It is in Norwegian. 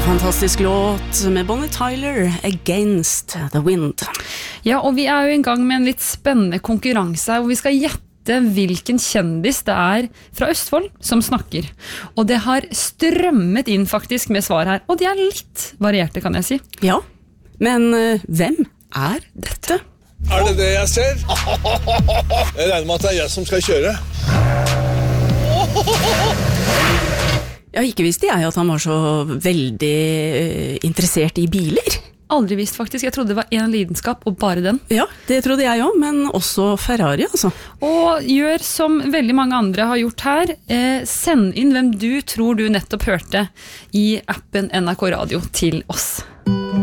Fantastisk låt med Bonnie Tyler, Against the Wind. Ja, og vi jo I gang med en litt spennende konkurranse her, hvor vi skal gjette hvilken kjendis det fra Østfold som snakker. Og det har strømmet inn faktisk med svar her, og de litt varierte, kan jeg si. Ja, men hvem dette? Det det jeg ser? Jeg regner med at det jeg som skal kjøre. Ja, ikke visste jeg at han var så veldig interessert I biler. Aldri visst faktisk, jeg trodde det var en lidenskap, og bare den. Ja, det trodde jeg også, men også Ferrari altså. Og gjør som veldig mange andre har gjort her, send inn hvem du tror du nettopp hørte I appen NRK Radio til oss.